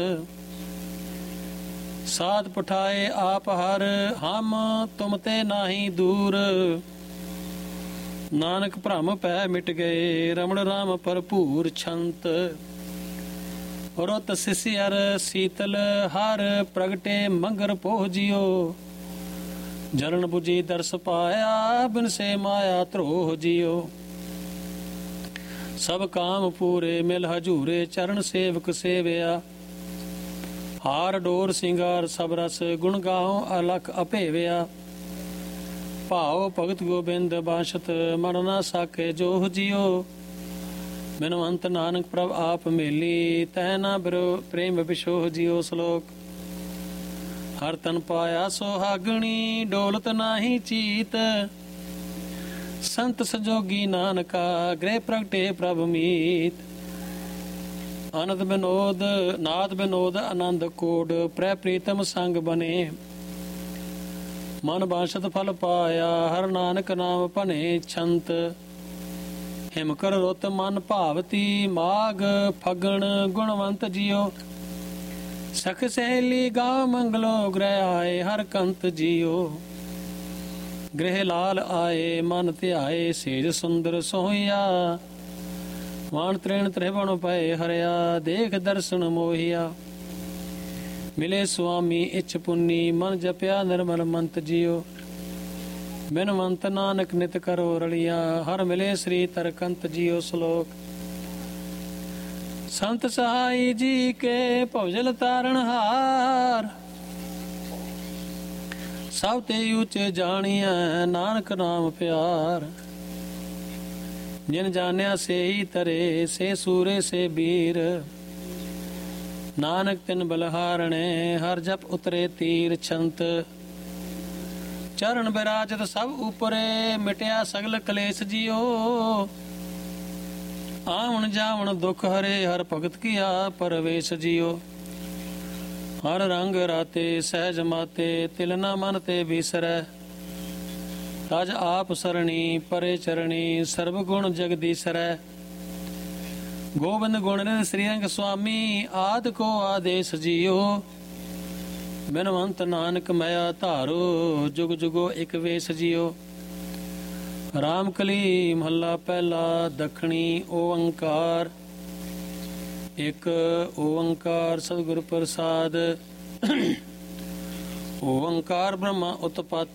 ਸਾਧ ਪਠਾਏ ਆਪ ਹਰ, ਹਮ ਤੁਮ ਤੇ ਨਾਹੀ ਦੂਰ। ਨਾਨਕ ਭ੍ਰਮ ਪੈ ਮਿਟ ਗਏ, ਰਮਣ ਰਾਮ ਭਰਪੂਰ ਛੰਤ। ਰੁੱਤ ਸਿਸਿਅਰ ਸੀਤਲ ਹਰ, ਪ੍ਰਗਟੇ ਮੰਗਰ ਪੋਹ ਜਿਉ। ਜਰਨ ਬੁਝੀ ਦਰਸ ਪਾਇਆ, ਬਿਨ ਸੇ ਮਾਇਆ ਧਰੋਹ ਜਿਉ। ਸਭ ਕਾਮ ਪੂਰੇ ਮਿਲ ਹਜੂਰੇ, ਚਰਨ ਸੇਵਕ ਸੇਵਿਆ। ਹਾਰ ਡੋਰ ਸਿੰਗਾਰ ਸਭ ਰਸ, ਗੁਣ ਗਾਓ ਅਲਖ ਅਭੇਵਿਆ। ਭਾਉ ਭਗਤ ਗੋਬਿੰਦ ਬਾਸ਼ਤ, ਮਨ ਨਾ ਸਾਕੇ ਜੋਹ ਜਿਉ। ਬਿਨਵੰਤ ਨਾਨਕ ਪ੍ਰਭ ਆਪ ਮੇਲੀ, ਤੈ ਨਾ ਬਿਰੋ ਪ੍ਰੇਮ ਵਿਸ਼ੋਹ ਜਿਉ। ਸ਼ਲੋਕ। ਹਰ ਤਨ ਪਾਇਆ ਸੁਹਾਗਣੀ, ਡੋਲਤ ਨਾਹੀ ਚੀਤ। ਸੰਤ ਸੰਜੋਗੀ ਨਾਨਕਾ, ਗ੍ਰਹਿ ਪ੍ਰਗਟੇ ਪ੍ਰਭ ਮੀਤ। ਆਨੰਦ ਬਿਨੋਦ ਨਾਦ ਬਿਨੋਦ ਆਨੰਦ ਕੋਡ, ਪ੍ਰੈ ਪ੍ਰੀਤਮ ਸੰਗ ਬਨੇ। ਮਨ ਬਾਸ਼ਤ ਫਲ ਪਾਇਆ, ਹਰ ਨਾਨਕ ਨਾਮ ਭਨੇ ਛੰਤ। ਹਿਮ ਕਰ ਰੁੱਤ ਮਨ ਭਾਵਤੀ, ਮਾਘ ਫਗਣ ਗੁਣਵੰਤ ਜਿਉ। ਸਖ ਸਹੇਲੀ ਗਾ ਮੰਗਲੋ, ਗ੍ਰਹਿ ਆਏ ਹਰ ਕੰਤ ਜਿਉ। ਗ੍ਰਹਿ ਲਾਲ ਆਏ ਮਨ ਧਿਆਏ, ਸੇਜ ਸੁੰਦਰ ਸੋਹੀਆ। ਵਾਣ ਤ੍ਰੇਣ ਤ੍ਰਿਵਣ ਪਏ ਹਰਿਆ, ਦੇਖ ਦਰਸ਼ਨ ਮੋਹੀਆ। ਮਿਲੇ ਸੁਆਮੀ ਇਛ ਪੁੰਨੀ, ਮਨ ਜਪਿਆ ਨਿਰਮਲ ਮੰਤ ਜਿਉ। ਬਿਨਵੰਤ ਨਾਨਕ ਨਿਤ ਕਰੋ ਰਲਿਆ, ਹਰ ਮਿਲੇ ਸ੍ਰੀ ਤਰਕੰਤ ਜਿਉ। ਸ਼ਲੋਕ। ਸੰਤ ਸਹਾਈ ਜੀ ਕੇ ਭਵਜਲ ਤਾਰਨ ਹਾਰ, ਸਭ ਤੇ ਉੱਚੇ ਜਾਣੀਐ ਨਾਨਕ ਨਾਮ ਪਿਆਰ। ਜਿਨ ਜਾਣਿਆ ਸੇਈ ਤਰੇ, ਸੇ ਸੂਰੇ ਸੇ ਬੀਰ। ਨਾਨਕ ਤਿਨ ਬਲਹਾਰਣੇ, ਹਰ ਜਪ ਉਤਰੇ ਤੀਰ ਛੰਤ। ਚਰਨ ਬਿਰਾਜਤ ਸਭ ਉਪਰੇ, ਮਿਟਿਆ ਸਗਲ ਕਲੇਸ਼ ਜਿਉ। ਆਵਣ ਜਾਵਣ ਦੁਖ ਹਰੇ, ਹਰ ਭਗਤ ਕੀਆ ਪਰਵੇਸ਼ ਜਿਉ। ਹਰ ਰੰਗ ਰਾਤੇ ਸਹਿਜ ਮਾਤੇ, ਤਿਲ ਨਾ ਮਨ ਤੇ ਬਿਸਰੈ। ਤਜ ਆਪ ਸਰਣੀ ਪਰੇ ਚਰਣੀ, ਸਰਬ ਗੁਣ ਜਗਦੀਸਰੈ। ਗੋਬਿੰਦ ਗੁਣ ਨਿਧ ਸ੍ਰੀ ਰੰਗ ਸੁਆਮੀ, ਆਦ ਕੋ ਆਦੇਸ਼ ਜਿਉ। ਬਿਨਵੰਤ ਨਾਨਕ ਮਇਆ ਧਾਰੋ, ਜੁਗ ਜੁਗੋ ਇਕ ਵੇਸ ਜਿਉ। ਰਾਮ ਕਲੀ ਮਹੱਲਾ ਪਹਿਲਾ, ਦਖਣੀ ਓੰਕਾਰ। ਇਕ ਓੰਕਾਰ ਸਤਿਗੁਰ ਪ੍ਰਸਾਦ। ਓੰਕਾਰ ਬ੍ਰਹਮਾ ਉਤਪਾਤ